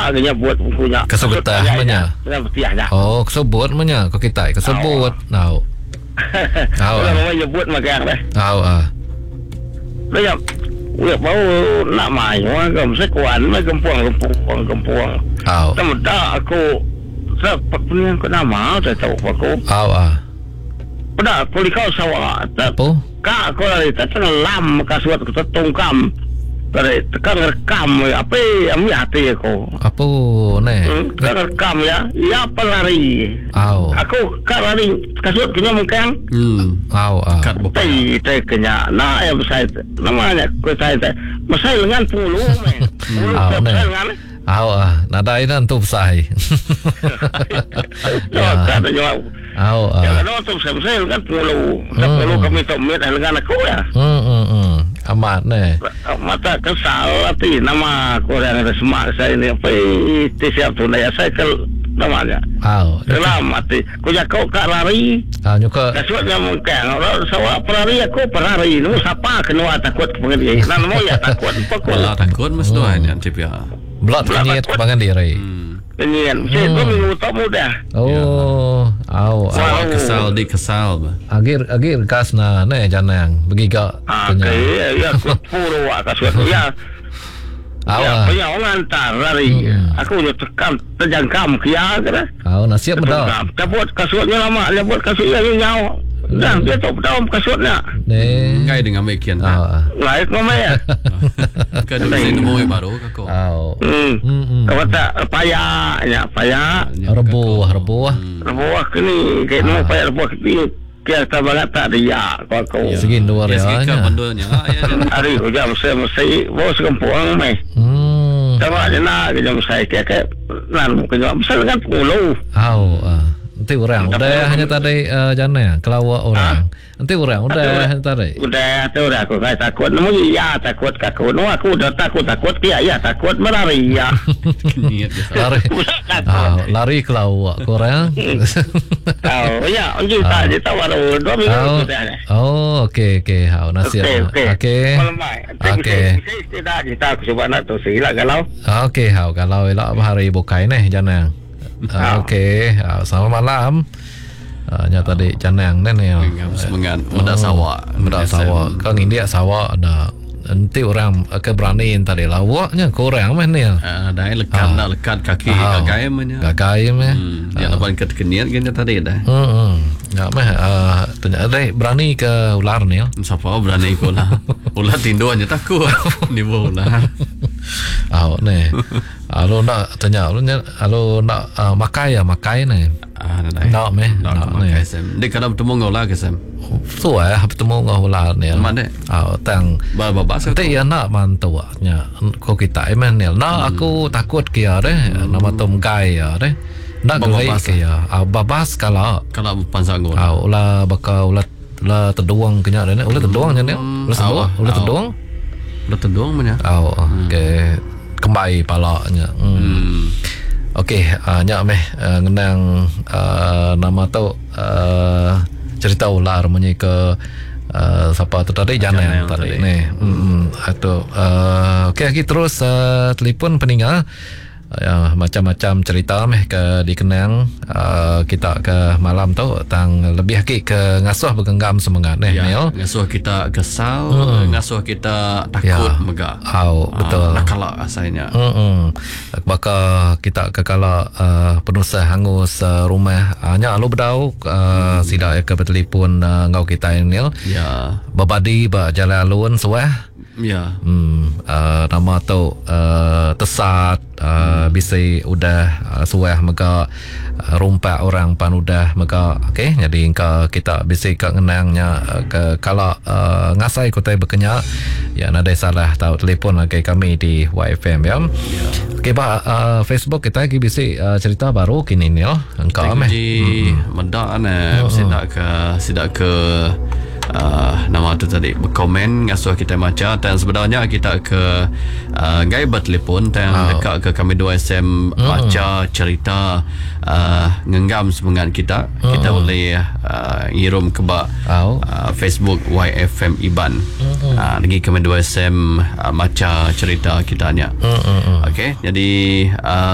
agaknya buat punya Kesebut namanya. Betul. Oh, kesebut namanya kau kita kesebut. Tahu. Tahu. Kalau nyebut makan dah. Tahu Dia udah bau nak mai orang sekuan mai gempuang. Tahu. Tapi dah aku sepak punya aku nama saya tahu aku. Tahu Pada aku likau sawah. Apa? Kak aku lari tak lam kasuat kita tungkam. Dari tekan rekam apa yang hati aku. Apa ne? Rekam ya pelari. Aku kan lari kasut kena mungkin. Kat Tapi kena nak yang saya namanya saya masai dengan puluh. Nada ini antum sai. Katanya. Jangan untuk saya dengan puluh. Puluh kami tomit dengan aku ya. Amat ne. Mata kesal hati nama Korea semak saya ini apa siap tu saya namanya. Dalam hati. Kuja kau kak lari. Nyuka. Kasutnya mungkin orang sawah pelari aku pelari. Nu siapa kena takut pengen nan mau ya takut. Kalau takut mesti doanya tip ya. Belak niat kebangan diri. Penyian. Saya tu minggu tak mudah. Sawah kesal ba. Agir kas na ne janang bagi ka punya. Ya puro kasut ya. Ya orang antar lari. Aku udah terjangkam kia kan. Nasiap betul. Cabut kasutnya lama, cabut kasutnya nyawa. Dan dia tak dalam kasutnya. Ngai dengan mekian. Naik nama ya. Kan saya nemu baru kau. Kau tak payah. Rebuh. Kini kayak nama payah rebuh kini. Kita banget tak dia kau. Segin dua ya. Bandunya. Hari jam saya mesti bos kempuang mai. Sama aja nak jam saya kayak nan mungkin besar dengan 10. Nanti orang udah hanya tadi jana kelawak orang. Nanti orang udah tadi. Udah aku kayak takut. Namun ya takut kaku. Aku udah takut dia ya takut melari ya. Lari kelawak orang. Ya anjing tak dia tahu ada 2 minggu sudah. Okey. Nasihat. Okey. Tidak kita aku coba nak tu sila kalau. Okey kalau elok hari bukai nih jana. Okey, selamat malam. Nya tadi canang nen ya. Semangat muda sawah. Kang India sawah ada. Nanti orang keberani tadi lawaknya kurang mah ni. Ada lekat kaki gagayamnya. Dia lawan keniat kan tadi dah. Ya mah tanya ada berani ke ular ni. Siapa berani ke ular? Ular tindu aja takut. Ni ular. Ni. Alo nak tanya alo nak makai ni. Nak meh. Makai sem. Dia kalau bertemu ngau lah ke sem. Suai bertemu ngau ular ni. Mana? Tang babas. Tapi ya nak mantuanya. Ko kita emen ni. Nak aku takut kia deh. Nama tom gai ya deh. Nak gai kia. Babas kalau pansang ngau. Ulah bakal ulah terduang kenya deh. Ulah terduang nya ni. Ulah terduang. Ulah terduang mana? Okey. Kembali palaknya. Okey, nyak meh ngenang nama tu cerita ular menyi ke siapa tu tadi Janang tadi ni. Atau okey terus telefon peninggal macam-macam cerita meh ke dikenang kita ke malam tu tang lebih hakik ke ngasuh bergenggam semangat Neil. Ngasuh kita kesal, ngasuh kita takut megak. Betul. Nakala asalnya. Bakal kita ke kala penusah hangus rumah nya alu bedau sida ke telefon ngau kita Neil. Ya. Babadi ba jalan alun suah. Ya. Nama tu tesat bisa udah suah mega rumpak orang pan udah mega okey jadi kita bisa kenangnya ke kalau ngasai kota berkenya ya nada salah tahu telefon lagi kami di YFM ya. Okey Facebook kita lagi bisa cerita baru kini ni engkau meh mendak sidak ke nama tu tadi berkomen ngasuh kita macam dan sebenarnya kita ke gai bertelefon dan dekat ke kami 2SM baca cerita ngenggam semangat kita boleh ngirim ke Facebook YFM Iban lagi kami 2SM baca cerita kitanya. Okey jadi